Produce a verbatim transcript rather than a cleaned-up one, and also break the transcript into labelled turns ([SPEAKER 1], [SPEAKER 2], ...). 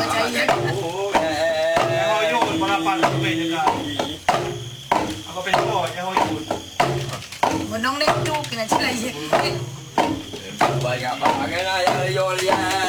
[SPEAKER 1] cahaya.
[SPEAKER 2] Oh, yang hoyun balapan tu ben juga. Aku pengen yang hoyun.
[SPEAKER 1] Menong nek tu kena celai je.
[SPEAKER 3] Banyak banget lah yang jual ya.